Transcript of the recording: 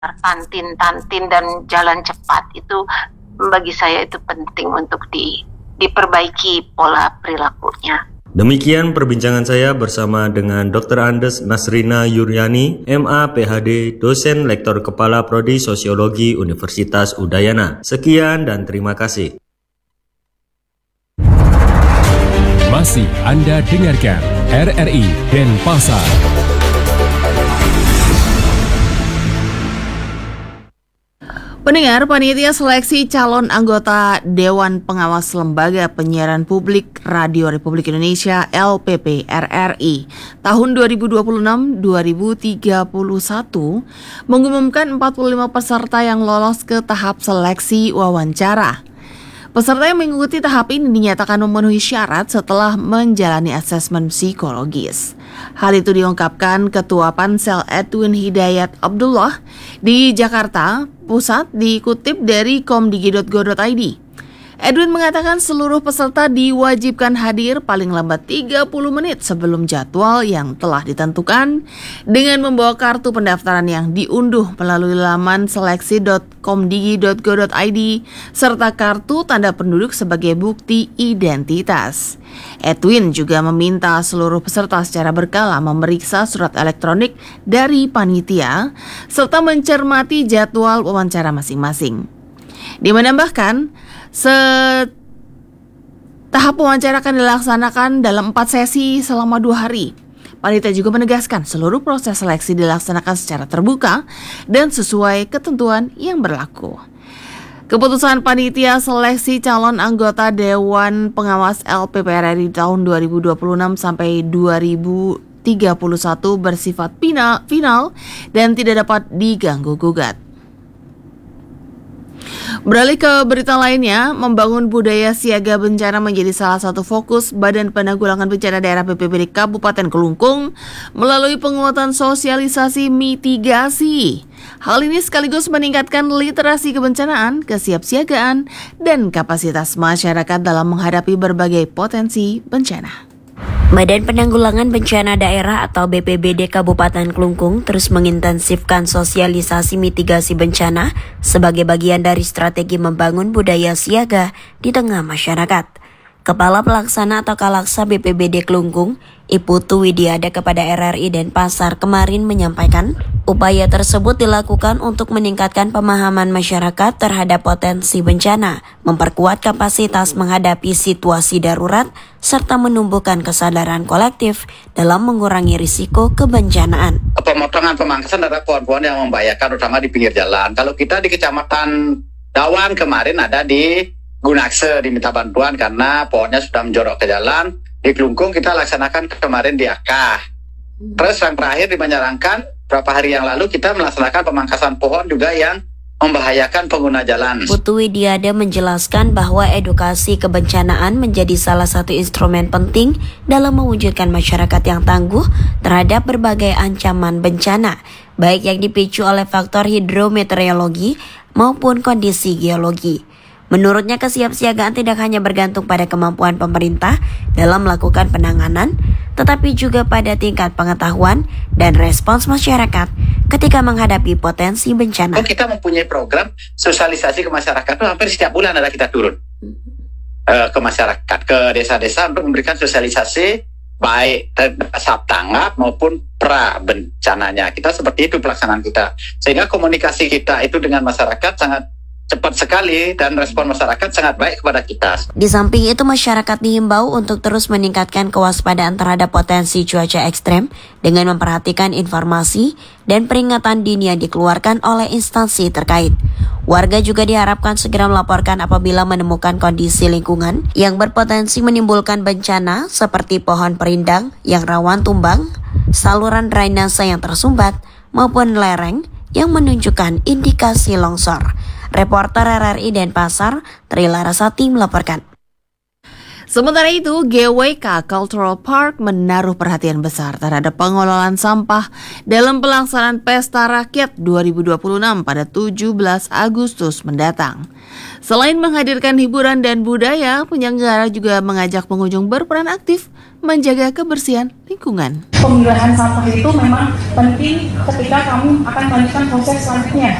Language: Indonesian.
kantin-kantin dan jalan cepat itu bagi saya itu penting untuk diperbaiki pola perilakunya. Demikian perbincangan saya bersama dengan Dr. Andes Nasrina Yuryani, MA PhD, dosen lektor kepala Prodi Sosiologi Universitas Udayana. Sekian dan terima kasih. Masih Anda dengarkan RRI Denpasar. Pendengar, panitia seleksi calon anggota Dewan Pengawas Lembaga Penyiaran Publik Radio Republik Indonesia LPP RRI tahun 2026-2031 mengumumkan 45 peserta yang lolos ke tahap seleksi wawancara. Peserta yang mengikuti tahap ini dinyatakan memenuhi syarat setelah menjalani asesmen psikologis. Hal itu diungkapkan Ketua Pansel Edwin Hidayat Abdullah di Jakarta Pusat dikutip dari komdigi.go.id. Edwin mengatakan seluruh peserta diwajibkan hadir paling lambat 30 menit sebelum jadwal yang telah ditentukan dengan membawa kartu pendaftaran yang diunduh melalui laman seleksi.komdigi.go.id serta kartu tanda penduduk sebagai bukti identitas. Edwin juga meminta seluruh peserta secara berkala memeriksa surat elektronik dari panitia serta mencermati jadwal wawancara masing-masing. Dia menambahkan, tahap wawancara akan dilaksanakan dalam 4 sesi selama 2 hari. Panitia juga menegaskan seluruh proses seleksi dilaksanakan secara terbuka dan sesuai ketentuan yang berlaku. Keputusan panitia seleksi calon anggota Dewan Pengawas LPP RRI tahun 2026 sampai 2031 bersifat final dan tidak dapat diganggu-gugat. Beralih ke berita lainnya, membangun budaya siaga bencana menjadi salah satu fokus Badan Penanggulangan Bencana Daerah BPBD Kabupaten Kelungkung melalui penguatan sosialisasi mitigasi. Hal ini sekaligus meningkatkan literasi kebencanaan, kesiapsiagaan, dan kapasitas masyarakat dalam menghadapi berbagai potensi bencana. Badan Penanggulangan Bencana Daerah atau BPBD Kabupaten Kelungkung terus mengintensifkan sosialisasi mitigasi bencana sebagai bagian dari strategi membangun budaya siaga di tengah masyarakat. Kepala Pelaksana atau Kalaksa BPBD Kelungkung, Iputu Widiada kepada RRI Denpasar kemarin menyampaikan, upaya tersebut dilakukan untuk meningkatkan pemahaman masyarakat terhadap potensi bencana, memperkuat kapasitas menghadapi situasi darurat, serta menumbuhkan kesadaran kolektif dalam mengurangi risiko kebencanaan. Pemotongan pemangkasan terhadap pohon-pohon yang membahayakan, terutama di pinggir jalan. Kalau kita di Kecamatan Dawan kemarin ada di Gunakse diminta bantuan karena pohonnya sudah menjorok ke jalan. Di Kelungkung kita laksanakan kemarin di Akah. Terus yang terakhir di Menyerangkan, beberapa hari yang lalu kita melaksanakan pemangkasan pohon juga yang membahayakan pengguna jalan. Putu Widiada menjelaskan bahwa edukasi kebencanaan menjadi salah satu instrumen penting dalam mewujudkan masyarakat yang tangguh terhadap berbagai ancaman bencana, baik yang dipicu oleh faktor hidrometeorologi maupun kondisi geologi. Menurutnya, kesiapsiagaan tidak hanya bergantung pada kemampuan pemerintah dalam melakukan penanganan, tetapi juga pada tingkat pengetahuan dan respons masyarakat ketika menghadapi potensi bencana. Kita mempunyai program sosialisasi ke masyarakat, hampir setiap bulan ada kita turun ke masyarakat, ke desa-desa untuk memberikan sosialisasi baik saat tanggap maupun pra bencananya. Kita seperti itu pelaksanaan kita, sehingga komunikasi kita itu dengan masyarakat sangat cepat sekali dan respon masyarakat sangat baik kepada kita. Di samping itu, masyarakat dihimbau untuk terus meningkatkan kewaspadaan terhadap potensi cuaca ekstrem dengan memperhatikan informasi dan peringatan dini yang dikeluarkan oleh instansi terkait. Warga juga diharapkan segera melaporkan apabila menemukan kondisi lingkungan yang berpotensi menimbulkan bencana seperti pohon perindang yang rawan tumbang, saluran drainase yang tersumbat, maupun lereng yang menunjukkan indikasi longsor. Reporter RRI Denpasar, Tri Larasati melaporkan. Sementara itu, GWK Cultural Park menaruh perhatian besar terhadap pengelolaan sampah dalam pelaksanaan Pesta Rakyat 2026 pada 17 Agustus mendatang. Selain menghadirkan hiburan dan budaya, penyelenggara juga mengajak pengunjung berperan aktif menjaga kebersihan lingkungan. Pemilahan sampah itu memang penting ketika kamu akan melanjutkan proses selanjutnya.